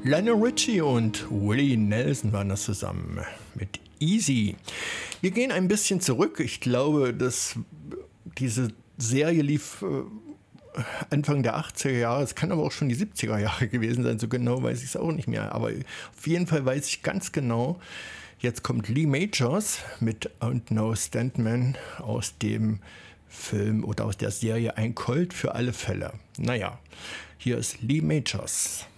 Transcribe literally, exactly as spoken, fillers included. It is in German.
Lionel Richie und Willie Nelson waren das zusammen mit Easy. Wir gehen ein bisschen zurück. Ich glaube, dass diese Serie lief äh, Anfang der achtziger Jahre. Es kann aber auch schon die siebziger Jahre gewesen sein. So genau weiß ich es auch nicht mehr. Aber auf jeden Fall weiß ich ganz genau, jetzt kommt Lee Majors mit And No Stuntman aus dem Film oder aus der Serie Ein Colt für alle Fälle. Naja, hier ist Lee Majors.